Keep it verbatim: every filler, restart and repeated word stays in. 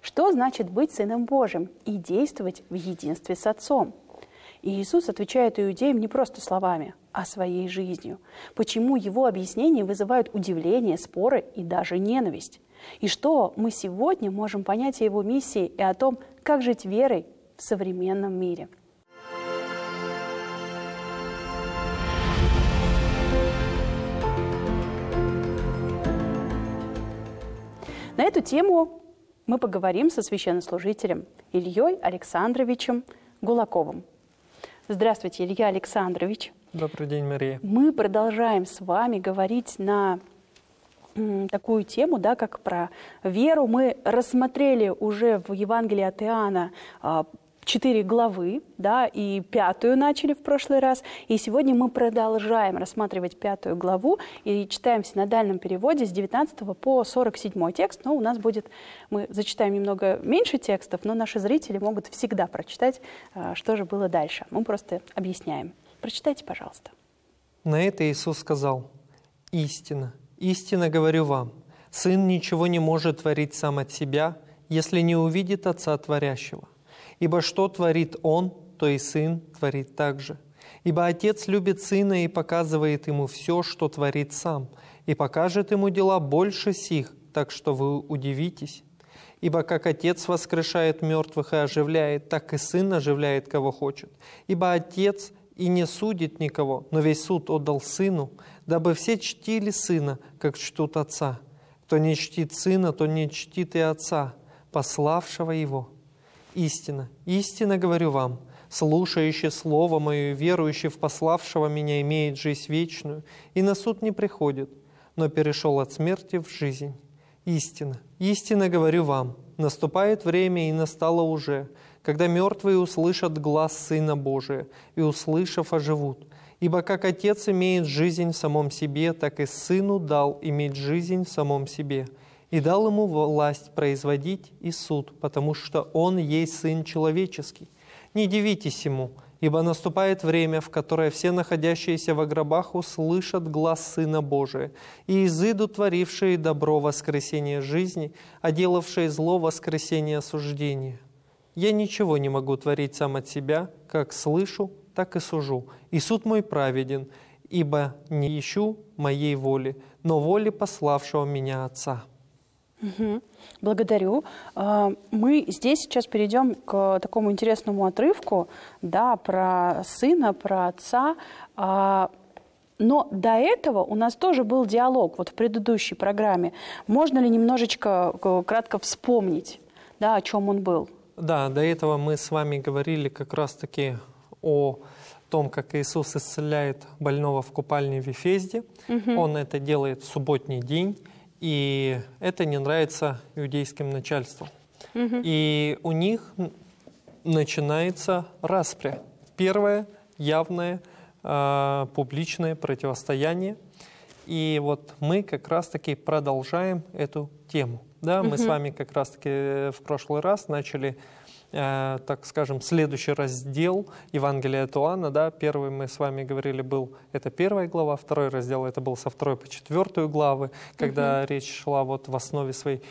Что значит быть Сыном Божьим и действовать в единстве с Отцом? И Иисус отвечает иудеям не просто словами, а своей жизнью. Почему Его объяснения вызывают удивление, споры и даже ненависть? И что мы сегодня можем понять о Его миссии и о том, как жить верой в современном мире? На эту тему мы поговорим со священнослужителем Ильей Александровичем Гулаковым. Здравствуйте, Илья Александрович. Добрый день, Мария. Мы продолжаем с вами говорить на м, такую тему, да, как про веру. Мы рассмотрели уже в Евангелии от Иоанна а, четыре главы, да, и пятую начали в прошлый раз. И сегодня мы продолжаем рассматривать пятую главу и читаем в синодальном переводе с девятнадцатого по сорок седьмой текст. Но у нас будет, мы зачитаем немного меньше текстов, но наши зрители могут всегда прочитать, что же было дальше. Мы просто объясняем. Прочитайте, пожалуйста. На это Иисус сказал: «Истина, истинно говорю вам, Сын ничего не может творить сам от себя, если не увидит Отца Творящего. Ибо что творит Он, то и Сын творит так же. Ибо Отец любит Сына и показывает Ему все, что творит Сам, и покажет Ему дела больше сих, так что вы удивитесь. Ибо как Отец воскрешает мертвых и оживляет, так и Сын оживляет, кого хочет. Ибо Отец и не судит никого, но весь суд отдал Сыну, дабы все чтили Сына, как чтут Отца. Кто не чтит Сына, то не чтит и Отца, пославшего Его. Истина, истинно говорю вам, слушающий Слово Мое и верующий в пославшего Меня имеет жизнь вечную, и на суд не приходит, но перешел от смерти в жизнь. Истина, истинно говорю вам, наступает время и настало уже, когда мертвые услышат глас Сына Божия, и, услышав, оживут. Ибо как Отец имеет жизнь в самом себе, так и Сыну дал иметь жизнь в самом себе, и дал Ему власть производить и суд, потому что Он есть Сын Человеческий. Не дивитесь Ему, ибо наступает время, в которое все находящиеся во гробах услышат глас Сына Божия, и изыдут творившие добро воскресения жизни, а делавшие зло воскресения осуждения. Я ничего не могу творить сам от себя, как слышу, так и сужу, и суд мой праведен, ибо не ищу моей воли, но воли пославшего меня Отца». Угу. Благодарю. Мы здесь сейчас перейдем к такому интересному отрывку, да, про Сына, про Отца. Но до этого у нас тоже был диалог вот в предыдущей программе. Можно ли немножечко кратко вспомнить, да, о чем он был? Да, до этого мы с вами говорили как раз-таки о том, как Иисус исцеляет больного в купальне в Вифезде. Угу. Он это делает в субботний день. И это не нравится иудейским начальству. Угу. И у них начинается распря. Первое явное э, публичное противостояние. И вот мы как раз-таки продолжаем эту тему. Да, угу. Мы с вами как раз-таки в прошлый раз начали, э, так скажем, следующий раздел Евангелия от Иоанна. Да, первый мы с вами говорили был, это первая глава, второй раздел это был со второй по четвертую главы, когда угу. речь шла вот в основе своей